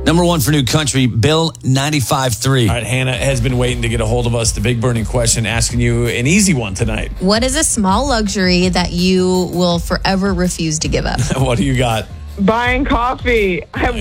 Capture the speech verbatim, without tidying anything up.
Number one for new country, Bill ninety-five three. All right, Hannah has been waiting to get a hold of us. The big burning question, asking you an easy one tonight. What is a small luxury that you will forever refuse to give up? What do you got? Buying coffee. I have